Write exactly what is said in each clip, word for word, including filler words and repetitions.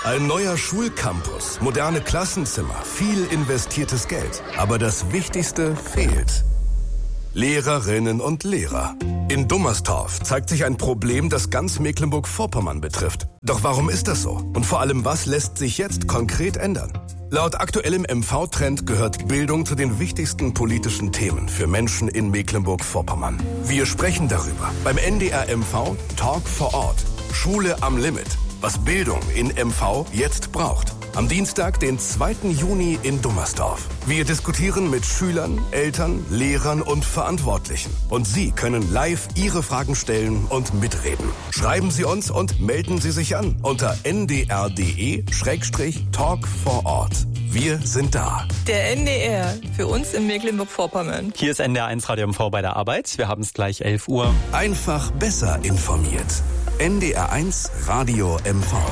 Ein neuer Schulcampus, moderne Klassenzimmer, viel investiertes Geld. Aber das Wichtigste fehlt. Lehrerinnen und Lehrer. In Dummerstorf zeigt sich ein Problem, das ganz Mecklenburg-Vorpommern betrifft. Doch warum ist das so? Und vor allem, was lässt sich jetzt konkret ändern? Laut aktuellem M V-Trend gehört Bildung zu den wichtigsten politischen Themen für Menschen in Mecklenburg-Vorpommern. Wir sprechen darüber beim N D R M V Talk vor Ort. Schule am Limit. Was Bildung in M V jetzt braucht. Am Dienstag, den zweiten Juni in Dummerstorf. Wir diskutieren mit Schülern, Eltern, Lehrern und Verantwortlichen. Und Sie können live Ihre Fragen stellen und mitreden. Schreiben Sie uns und melden Sie sich an unter n d r punkt d e Schrägstrich Talk vor Ort. Wir sind da. Der N D R, für uns in Mecklenburg-Vorpommern. Hier ist N D R eins Radio M V bei der Arbeit. Wir haben es gleich elf Uhr. Einfach besser informiert. N D R eins Radio M V.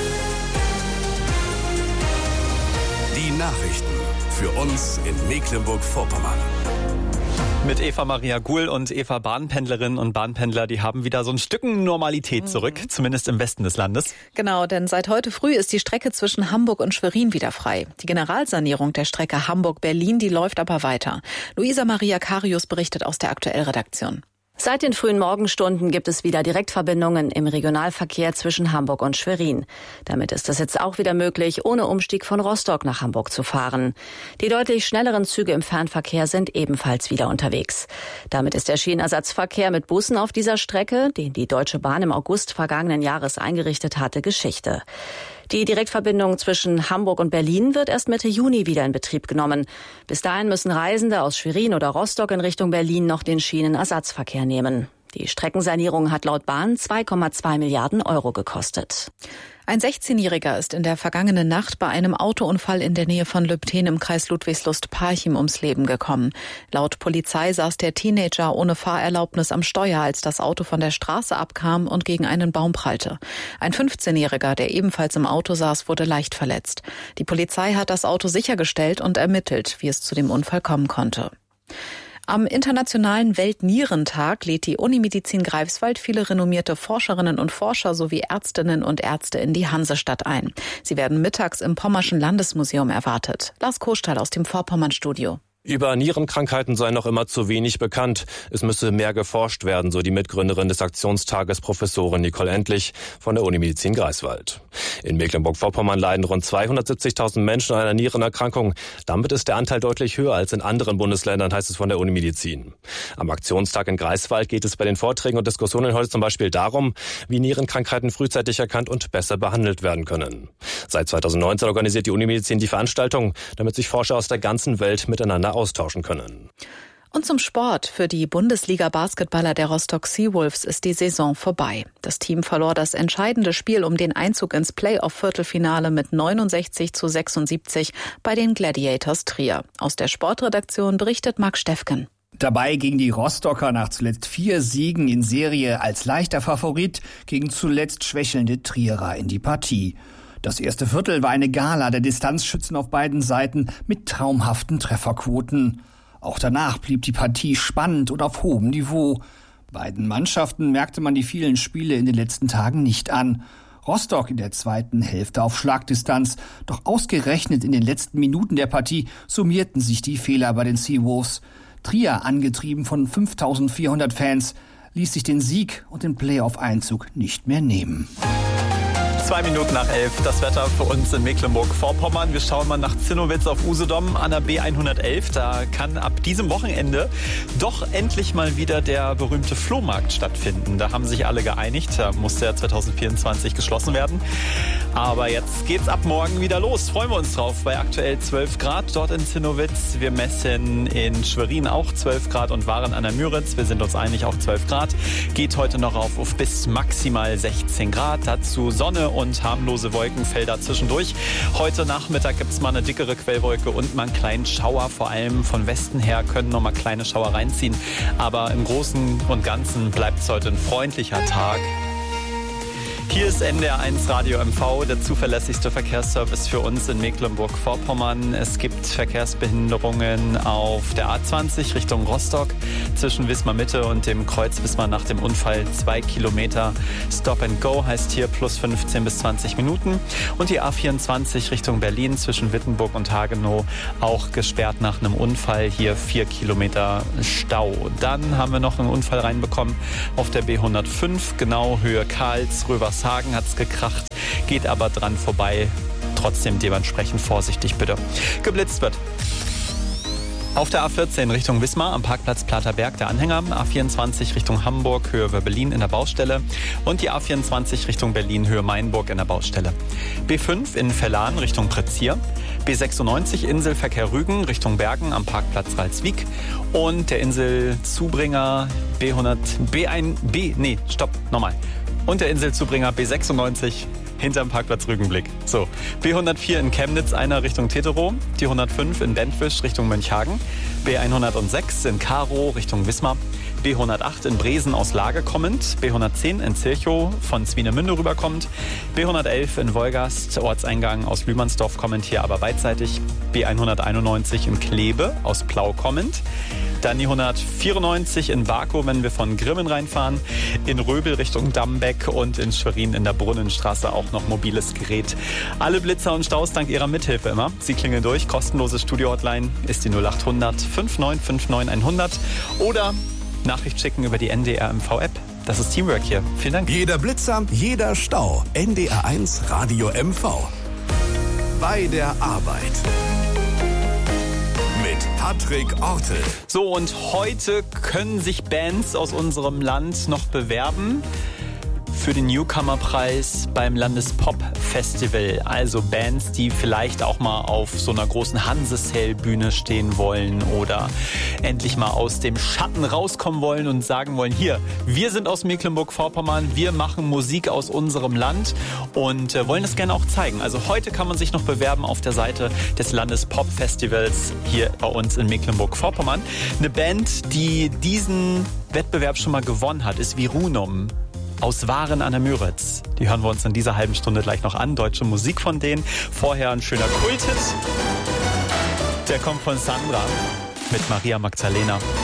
Die Nachrichten für uns in Mecklenburg-Vorpommern. Mit Eva Maria Guhl und Eva Bahnpendlerinnen und Bahnpendler, die haben wieder so ein Stückchen Normalität zurück, mhm. zumindest im Westen des Landes. Genau, denn seit heute früh ist die Strecke zwischen Hamburg und Schwerin wieder frei. Die Generalsanierung der Strecke Hamburg-Berlin, die läuft aber weiter. Luisa Maria Karius berichtet aus der Aktuellredaktion. Seit den frühen Morgenstunden gibt es wieder Direktverbindungen im Regionalverkehr zwischen Hamburg und Schwerin. Damit ist es jetzt auch wieder möglich, ohne Umstieg von Rostock nach Hamburg zu fahren. Die deutlich schnelleren Züge im Fernverkehr sind ebenfalls wieder unterwegs. Damit ist der Schienenersatzverkehr mit Bussen auf dieser Strecke, den die Deutsche Bahn im August vergangenen Jahres eingerichtet hatte, Geschichte. Die Direktverbindung zwischen Hamburg und Berlin wird erst Mitte Juni wieder in Betrieb genommen. Bis dahin müssen Reisende aus Schwerin oder Rostock in Richtung Berlin noch den Schienenersatzverkehr nehmen. Die Streckensanierung hat laut Bahn zwei Komma zwei Milliarden Euro gekostet. Ein sechzehnjähriger ist in der vergangenen Nacht bei einem Autounfall in der Nähe von Lübtheen im Kreis Ludwigslust-Parchim ums Leben gekommen. Laut Polizei saß der Teenager ohne Fahrerlaubnis am Steuer, als das Auto von der Straße abkam und gegen einen Baum prallte. Ein fünfzehnjähriger, der ebenfalls im Auto saß, wurde leicht verletzt. Die Polizei hat das Auto sichergestellt und ermittelt, wie es zu dem Unfall kommen konnte. Am Internationalen Weltnierentag lädt die Unimedizin Greifswald viele renommierte Forscherinnen und Forscher sowie Ärztinnen und Ärzte in die Hansestadt ein. Sie werden mittags im Pommerschen Landesmuseum erwartet. Lars Koschtal aus dem Vorpommern-Studio. Über Nierenkrankheiten sei noch immer zu wenig bekannt. Es müsse mehr geforscht werden, so die Mitgründerin des Aktionstages, Professorin Nicole Endlich von der Unimedizin Greifswald. In Mecklenburg-Vorpommern leiden rund zweihundertsiebzigtausend Menschen an einer Nierenerkrankung. Damit ist der Anteil deutlich höher als in anderen Bundesländern, heißt es von der Unimedizin. Am Aktionstag in Greifswald geht es bei den Vorträgen und Diskussionen heute zum Beispiel darum, wie Nierenkrankheiten frühzeitig erkannt und besser behandelt werden können. Seit zweitausendneunzehn organisiert die Unimedizin die Veranstaltung, damit sich Forscher aus der ganzen Welt miteinander austauschen können. Und zum Sport. Für die Bundesliga-Basketballer der Rostock Seawolves ist die Saison vorbei. Das Team verlor das entscheidende Spiel um den Einzug ins Playoff-Viertelfinale mit neunundsechzig zu sechsundsiebzig bei den Gladiators Trier. Aus der Sportredaktion berichtet Marc Steffken. Dabei gegen die Rostocker nach zuletzt vier Siegen in Serie als leichter Favorit gegen zuletzt schwächelnde Trierer in die Partie. Das erste Viertel war eine Gala der Distanzschützen auf beiden Seiten mit traumhaften Trefferquoten. Auch danach blieb die Partie spannend und auf hohem Niveau. Beiden Mannschaften merkte man die vielen Spiele in den letzten Tagen nicht an. Rostock in der zweiten Hälfte auf Schlagdistanz. Doch ausgerechnet in den letzten Minuten der Partie summierten sich die Fehler bei den Seawolves. Trier, angetrieben von fünftausendvierhundert Fans, ließ sich den Sieg und den Playoff-Einzug nicht mehr nehmen. Zwei Minuten nach elf, das Wetter für uns in Mecklenburg-Vorpommern. Wir schauen mal nach Zinnowitz auf Usedom an der B hundertelf. Da kann ab diesem Wochenende doch endlich mal wieder der berühmte Flohmarkt stattfinden. Da haben sich alle geeinigt. Da musste ja zwanzig vierundzwanzig geschlossen werden. Aber jetzt geht's ab morgen wieder los. Freuen wir uns drauf. Bei aktuell zwölf Grad dort in Zinnowitz. Wir messen in Schwerin auch zwölf Grad und Waren an der Müritz. Wir sind uns einig, auch zwölf Grad. Geht heute noch auf, auf bis maximal sechzehn Grad. Dazu Sonne und harmlose Wolkenfelder zwischendurch. Heute Nachmittag gibt es mal eine dickere Quellwolke und mal einen kleinen Schauer. Vor allem von Westen her können noch mal kleine Schauer reinziehen. Aber im Großen und Ganzen bleibt es heute ein freundlicher Tag. Hier ist N D R eins Radio M V, der zuverlässigste Verkehrsservice für uns in Mecklenburg-Vorpommern. Es gibt Verkehrsbehinderungen auf der A zwanzig Richtung Rostock zwischen Wismar Mitte und dem Kreuz Wismar nach dem Unfall. Zwei Kilometer Stop and Go heißt hier plus fünfzehn bis zwanzig Minuten. Und die A vierundzwanzig Richtung Berlin zwischen Wittenburg und Hagenow auch gesperrt nach einem Unfall. Hier vier Kilometer Stau. Dann haben wir noch einen Unfall reinbekommen auf der B hundertfünf, genau Höhe Karls, Rövershagen hat es gekracht, geht aber dran vorbei. Trotzdem dementsprechend vorsichtig bitte. Geblitzt wird. Auf der A vierzehn Richtung Wismar am Parkplatz Platerberg der Anhänger, A vierundzwanzig Richtung Hamburg, Höhe Berlin in der Baustelle und die A vierundzwanzig Richtung Berlin, Höhe Mainburg in der Baustelle. B fünf in Vellan Richtung Prezier, B sechsundneunzig Inselverkehr Rügen Richtung Bergen am Parkplatz Ralswiek und der Inselzubringer B hundert, B eins, B, nee, stopp, nochmal. Und der Inselzubringer B sechsundneunzig hinterm Parkplatz Rügenblick. So, B hundertvier in Chemnitz, einer Richtung Teterow, die hundertfünf in Bentwisch Richtung Mönchhagen, B hundertsechs in Karow Richtung Wismar, B hundertacht in Bresen aus Lage kommend, B hundertzehn in Zilchow von Swinemünde rüberkommt, B hundertelf in Wolgast, Ortseingang aus Lühmannsdorf kommend, hier aber beidseitig, B hunderteinundneunzig in Kleve aus Plau kommend, dann die hundertvierundneunzig in Barkow, wenn wir von Grimmen reinfahren, in Röbel Richtung Dambeck und in Schwerin in der Brunnenstraße auch noch mobiles Gerät. Alle Blitzer und Staus dank Ihrer Mithilfe immer. Sie klingeln durch, kostenlose Studio-Hotline ist die null acht hundert fünf neun fünf neun hundert oder Nachricht schicken über die N D R M V App. Das ist Teamwork hier. Vielen Dank. Jeder Blitzer, jeder Stau. N D R eins Radio M V. Bei der Arbeit. Mit Patrick Ortel. So, und heute können sich Bands aus unserem Land noch bewerben für den Newcomer-Preis beim Landespop-Festival. Also Bands, die vielleicht auch mal auf so einer großen Hansesale-Bühne stehen wollen oder endlich mal aus dem Schatten rauskommen wollen und sagen wollen, hier, wir sind aus Mecklenburg-Vorpommern, wir machen Musik aus unserem Land und äh, wollen das gerne auch zeigen. Also heute kann man sich noch bewerben auf der Seite des Landespop-Festivals hier bei uns in Mecklenburg-Vorpommern. Eine Band, die diesen Wettbewerb schon mal gewonnen hat, ist Virunum. Aus Waren an der Müritz. Die hören wir uns in dieser halben Stunde gleich noch an. Deutsche Musik von denen. Vorher ein schöner Kulthit. Der kommt von Sandra mit Maria Magdalena.